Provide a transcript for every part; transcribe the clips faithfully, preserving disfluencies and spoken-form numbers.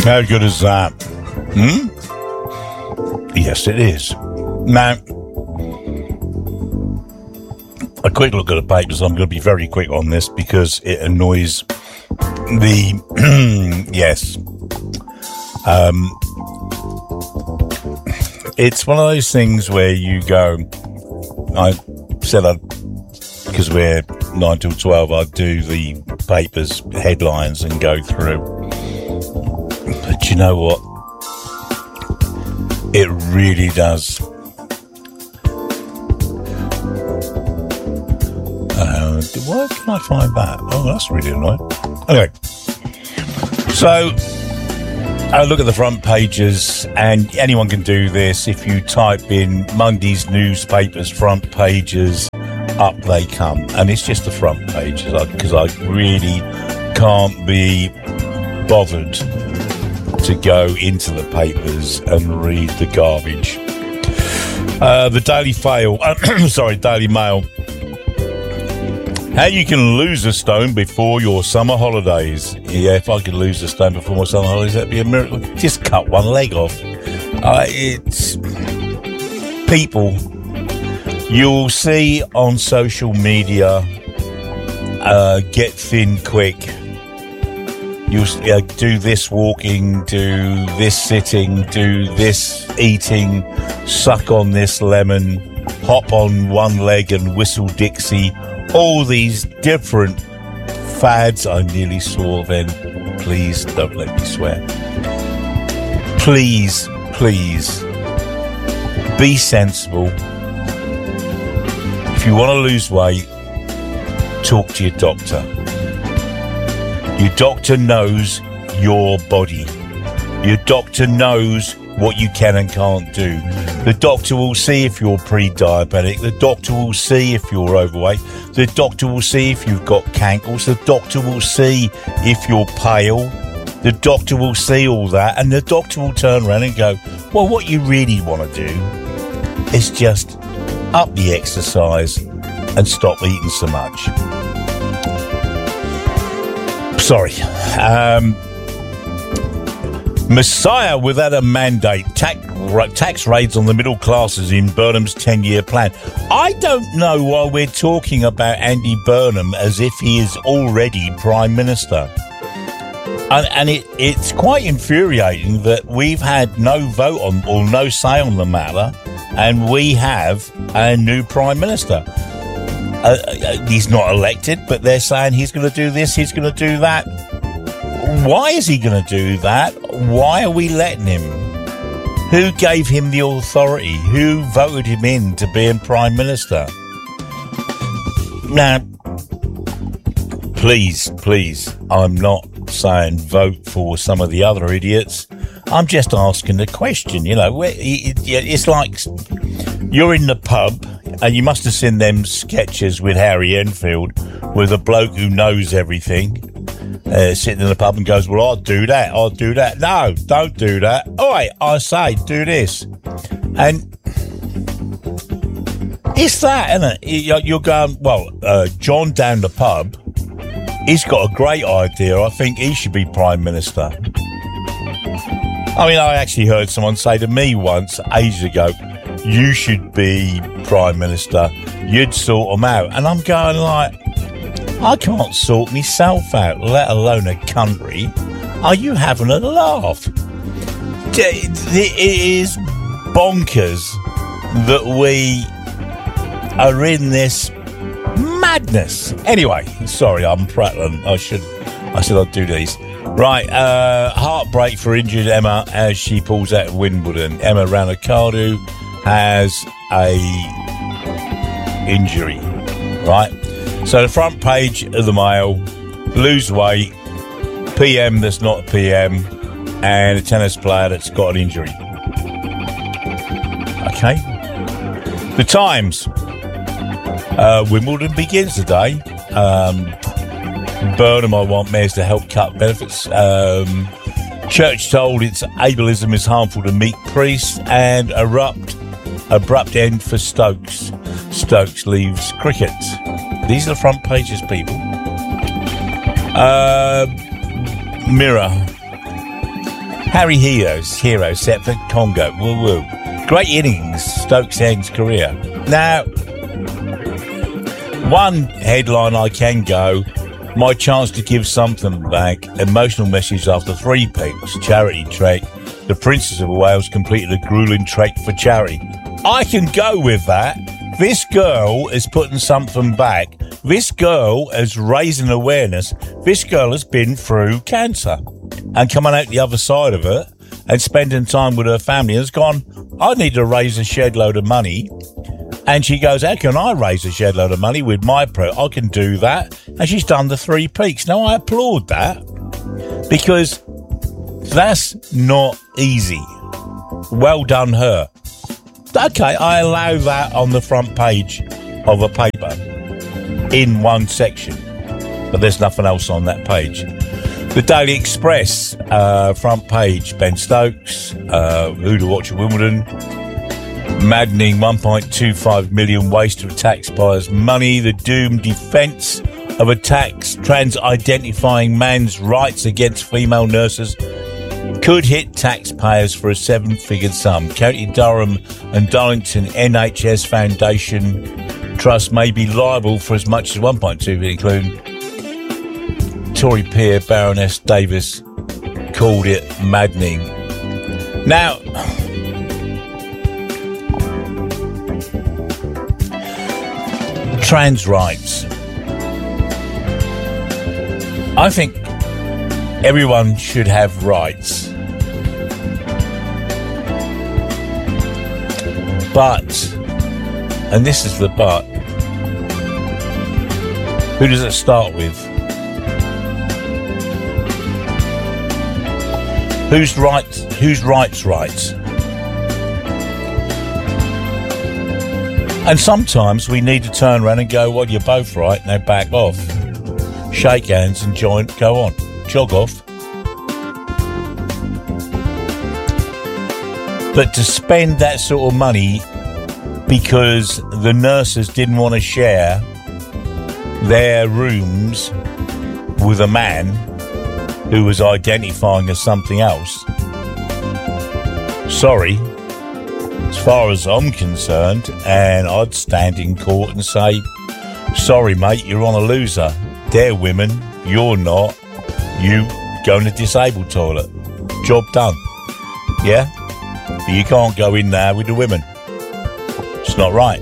How good is that? Hmm? Yes, it is. Now, a quick look at the papers. I'm going to be very quick on this because it annoys the... yes. Um, it's one of those things where you go... I said I'd... Because we're nine till twelve, I'd do the papers, headlines and go through. But you know what? It really does. Uh, why can I find that? Oh, that's really annoying. Anyway, so I look at the front pages, and anyone can do this. If you type in Monday's newspapers front pages, up they come, and it's just the front pages because I, I really can't be bothered to go into the papers and read the garbage. Uh, the Daily Fail, uh, sorry, Daily Mail. How you can lose a stone before your summer holidays. Yeah, if I could lose a stone before my summer holidays, that'd be a miracle. Just cut one leg off. Uh, it's people. You'll see on social media, uh, get thin quick. You uh, do this walking, do this sitting, do this eating, suck on this lemon, hop on one leg and whistle Dixie. All these different fads. I nearly swore then. Please don't let me swear. Please, please, be sensible. If you want to lose weight, talk to your doctor. Your doctor knows your body. Your doctor knows what you can and can't do. The doctor will see if you're pre-diabetic. The doctor will see if you're overweight. The doctor will see if you've got cankles. The doctor will see if you're pale. The doctor will see all that, and the doctor will turn around and go, well, what you really want to do is just up the exercise and stop eating so much. Sorry. Um, Messiah without a mandate. Tax, tax raids on the middle classes in Burnham's ten-year plan. I don't know why we're talking about Andy Burnham as if he is already Prime Minister. And, and it, it's quite infuriating that we've had no vote on or no say on the matter, and we have a new Prime Minister. Uh, he's not elected, but they're saying he's going to do this, he's going to do that. Why is he going to do that? Why are we letting him? Who gave him the authority? Who voted him in to be Prime Minister? Now, please, please, I'm not saying vote for some of the other idiots. I'm just asking the question, you know. It's like you're in the pub and you must have seen them sketches with Harry Enfield with a bloke who knows everything uh, sitting in the pub and goes, well, I'll do that, I'll do that. No, don't do that. All right, I say, do this. And it's that, isn't it? You're going, well, uh, John down the pub, he's got a great idea. I think he should be Prime Minister. I mean, I actually heard someone say to me once, ages ago, you should be Prime Minister. You'd sort them out. And I'm going like, I can't sort myself out, let alone a country. Are you having a laugh? It is bonkers that we are in this madness. Anyway, sorry, I'm prattling. I should, I said I'd do these. Right, uh, heartbreak for injured Emma as she pulls out of Wimbledon. Emma Raducanu has a injury, right? So the front page of the Mail, lose weight, P M that's not a P M, and a tennis player that's got an injury. Okay. The Times, uh, Wimbledon begins today. Um... Burnham, I want mayors to help cut benefits. Um, Church told its ableism is harmful to meek priests, and abrupt, abrupt end for Stokes. Stokes leaves cricket. These are the front pages, people. Uh, Mirror. Harry Heroes, hero set for Congo. Woo woo. Great innings, Stokes ends career. Now, one headline I can go, my chance to give something back, emotional message after three picks, charity trek. The Princess of Wales completed a grueling trek for charity. I can go with that. This girl is putting something back. This girl is raising awareness. This girl has been through cancer and coming out the other side of it and spending time with her family has gone, I need to raise a shed load of money. And she goes, how can I raise a shed load of money with my pro? I can do that. And she's done the three peaks. Now, I applaud that because that's not easy. Well done, her. Okay, I allow that on the front page of a paper in one section. But there's nothing else on that page. The Daily Express, uh, front page, Ben Stokes, uh, who to watch at Wimbledon. Maddening one point two five million waste of taxpayers' money. The doomed defence of a tax trans-identifying man's rights against female nurses could hit taxpayers for a seven-figure sum. County Durham and Darlington N H S Foundation Trust may be liable for as much as one point two million, including Tory peer Baroness Davis called it maddening. Now, trans rights. I think everyone should have rights. But, and this is the but, who does it start with? Whose rights, whose rights rights? And sometimes we need to turn around and go, well, you're both right, now back off. Shake hands and join, go on, jog off. But to spend that sort of money because the nurses didn't want to share their rooms with a man who was identifying as something else. Sorry. As far as I'm concerned, and I'd stand in court and say, sorry, mate, you're on a loser. They're women, you're not. You go in the disabled toilet. Job done. Yeah? But you can't go in there with the women. It's not right.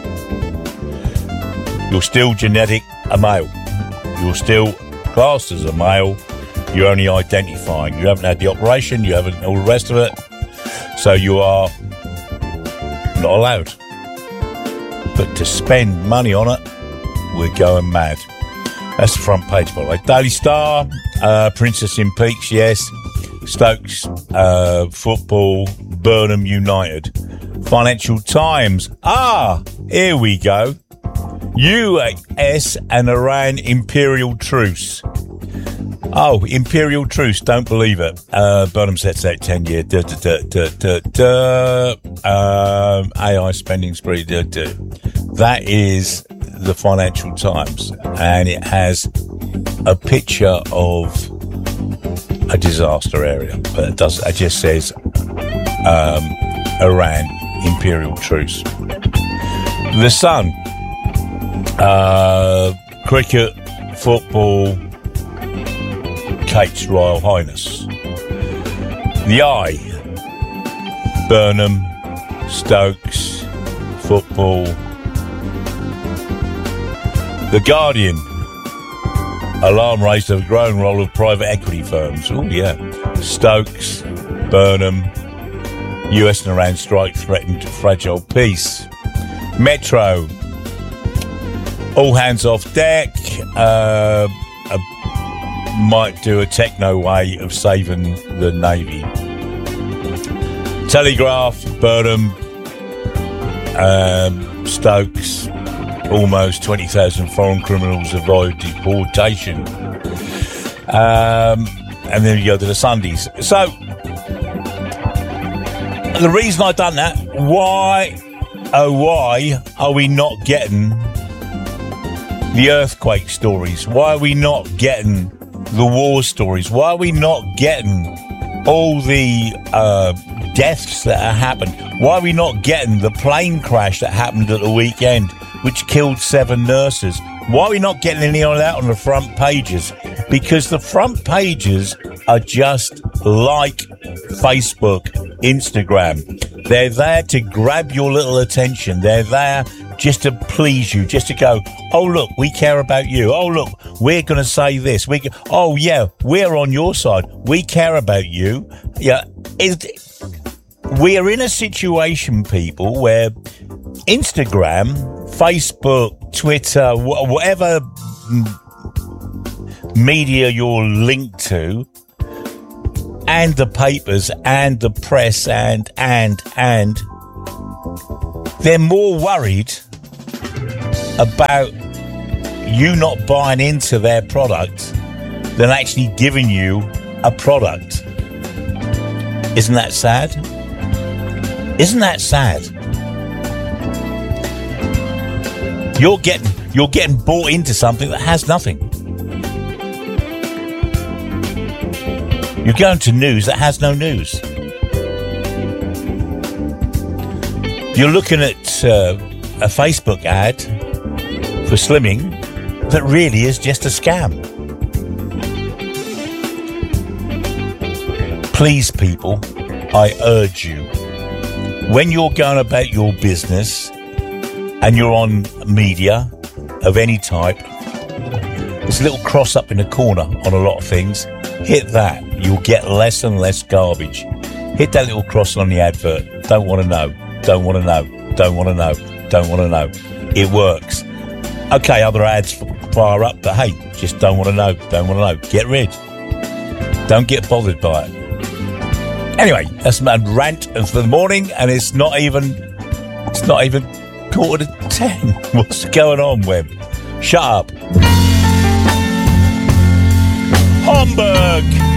You're still genetic a male. You're still classed as a male. You're only identifying. You haven't had the operation, you haven't all the rest of it. So you are not allowed. But to spend money on it, we're going mad. That's the front page, by the way. Daily Star, uh, Princess in Peaks, yes. Stokes, uh, football, Burnham United. Financial Times, ah, here we go. U S and Iran imperial truce. Oh, imperial truce, don't believe it. Uh, Burnham sets out ten year duh, duh, duh, duh, duh, duh. Um, A I spending spree. Duh, duh. That is the Financial Times, and it has a picture of a disaster area, but it does. It just says um, Iran imperial truce. The Sun, uh, cricket, football, Kate's Royal Highness. The Eye, Burnham, Stokes, football. The Guardian, alarm raised over the growing role of private equity firms. Oh yeah. Stokes, Burnham, U S and Iran strike threatened fragile peace. Metro, all hands off deck. Uh, a, might do a techno way of saving the Navy. Telegraph, Burnham, um, Stokes. Almost twenty thousand foreign criminals avoid deportation. Um, and then you go to the Sundays. So, the reason I've done that, why, oh why are we not getting the earthquake stories? Why are we not getting the war stories? Why are we not getting all the uh, deaths that are happened? Why are we not getting the plane crash that happened at the weekend, which killed seven nurses? Why are we not getting any of that on the front pages? Because the front pages are just like Facebook, Instagram. They're there to grab your little attention. They're there just to please you, just to go, oh, look, we care about you. Oh, look, we're going to say this. We, oh, yeah, we're on your side. We care about you. Yeah, it, we're in a situation, people, where Instagram, Facebook, Twitter, wh- whatever media you're linked to, and the papers and the press and, and, and, they're more worried about you not buying into their product than actually giving you a product. Isn't that sad? Isn't that sad? You're getting, you're getting bought into something that has nothing. You're going to news that has no news. You're looking at uh, a Facebook ad for slimming that really is just a scam. Please, people, I urge you, when you're going about your business and you're on media of any type, there's a little cross up in the corner on a lot of things. Hit that. You'll get less and less garbage. Hit that little cross on the advert. Don't want to know. Don't want to know. Don't want to know. Don't want to know. It works. Okay, other ads fire up, but hey, just don't want to know. Don't want to know. Get rid. Don't get bothered by it. Anyway, that's my rant for the morning, and it's not even, it's not even quarter to ten. What's going on, Web? Shut up. Hamburg.